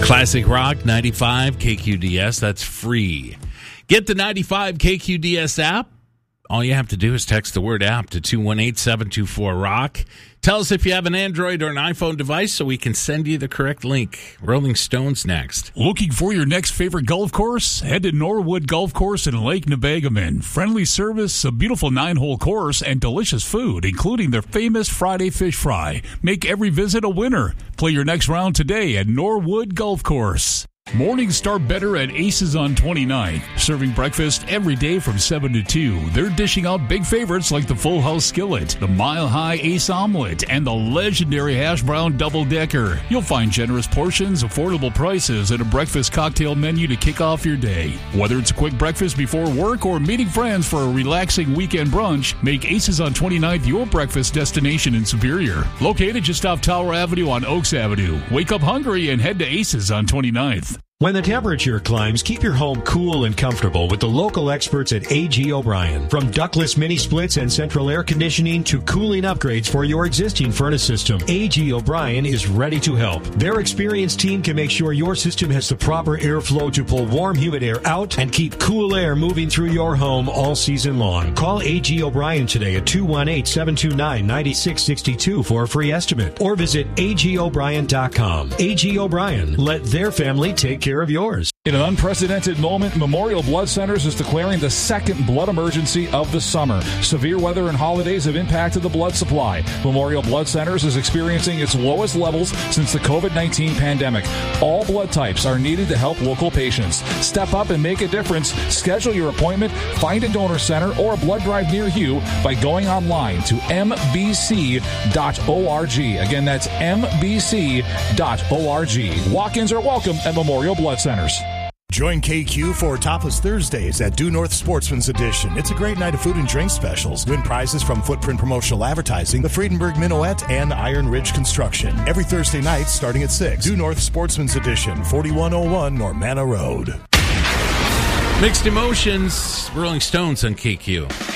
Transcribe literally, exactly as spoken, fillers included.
Classic Rock ninety-five K Q D S. That's free. Get the ninety-five K Q D S app. All you have to do is text the word app to two one eight, seven two four, rock. Tell us if you have an Android or an iPhone device so we can send you the correct link. Rolling Stones next. Looking for your next favorite golf course? Head to Norwood Golf Course in Lake Nebagamon. Friendly service, a beautiful nine-hole course, and delicious food, including their famous Friday fish fry. Make every visit a winner. Play your next round today at Norwood Golf Course. Mornings start better at Aces on twenty-ninth. Serving breakfast every day from seven to two. They're dishing out big favorites like the Full House Skillet, the Mile High Ace Omelet, and the legendary Hash Brown Double Decker. You'll find generous portions, affordable prices, and a breakfast cocktail menu to kick off your day. Whether it's a quick breakfast before work or meeting friends for a relaxing weekend brunch, make Aces on twenty-ninth your breakfast destination in Superior. Located just off Tower Avenue on Oaks Avenue. Wake up hungry and head to Aces on twenty-ninth. When the temperature climbs, keep your home cool and comfortable with the local experts at A G O'Brien. From ductless mini splits and central air conditioning to cooling upgrades for your existing furnace system, A G O'Brien is ready to help. Their experienced team can make sure your system has the proper airflow to pull warm, humid air out and keep cool air moving through your home all season long. Call A G O'Brien today at two one eight, seven two nine, nine six six two for a free estimate or visit A G O'Brien dot com. A G O'Brien, let their family take care of yours. In an unprecedented moment, Memorial Blood Centers is declaring the second blood emergency of the summer. Severe weather and holidays have impacted the blood supply. Memorial Blood Centers is experiencing its lowest levels since the covid nineteen pandemic. All blood types are needed to help local patients. Step up and make a difference. Schedule your appointment, find a donor center or a blood drive near you by going online to m b c dot org. Again, that's m b c dot org. Walk-ins are welcome at Memorial Blood Centers. Join K Q for Topless Thursdays at Due North Sportsman's Edition. It's a great night of food and drink specials. Win prizes from Footprint Promotional Advertising, the Friedenberg Minuet, and Iron Ridge Construction. Every Thursday night starting at six. Due North Sportsman's Edition, forty-one oh one Normanna Road. Mixed emotions. Rolling Stones on K Q.